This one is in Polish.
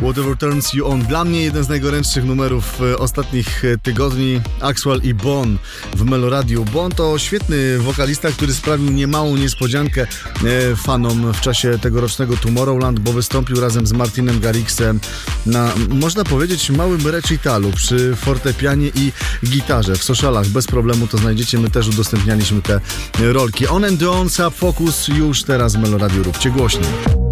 Whatever Turns You On. Dla mnie jeden z najgorętszych numerów ostatnich tygodni. Axwell i Bon w Meloradiu. Bon to świetny wokalista, który sprawił niemałą niespodziankę fanom w czasie tegorocznego Tomorrowland, bo wystąpił razem z Martinem Garrixem na, można powiedzieć, małym recitalu przy fortepianie i gitarze. W socialach bez problemu to znajdziecie. My też udostępnialiśmy te rolki. On and On, Sub Focus już teraz w Meloradiu. Róbcie głośniej.